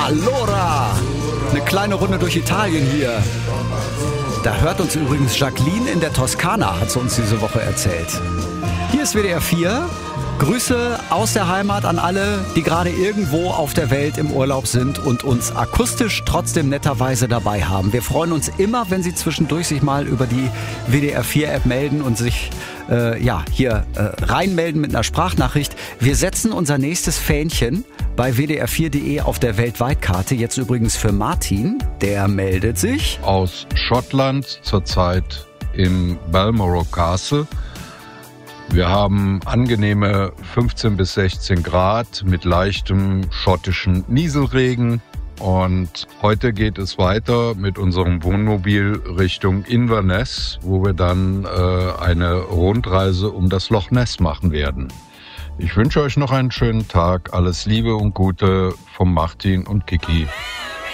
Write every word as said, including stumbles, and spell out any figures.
Allora! Eine kleine Runde durch Italien hier. Da hört uns übrigens Jacqueline in der Toskana, hat sie uns diese Woche erzählt. Hier ist W D R vier. Grüße aus der Heimat an alle, die gerade irgendwo auf der Welt im Urlaub sind und uns akustisch trotzdem netterweise dabei haben. Wir freuen uns immer, wenn Sie zwischendurch sich mal über die W D R vier App melden und sich äh, ja, hier äh, reinmelden mit einer Sprachnachricht. Wir setzen unser nächstes Fähnchen bei w d r vier punkt d e auf der Weltweitkarte. Jetzt übrigens für Martin, der meldet sich aus Schottland, zurzeit im Balmoral Castle. Wir haben angenehme fünfzehn bis sechzehn Grad mit leichtem schottischen Nieselregen. Und heute geht es weiter mit unserem Wohnmobil Richtung Inverness, wo wir dann äh, eine Rundreise um das Loch Ness machen werden. Ich wünsche euch noch einen schönen Tag. Alles Liebe und Gute von Martin und Kiki.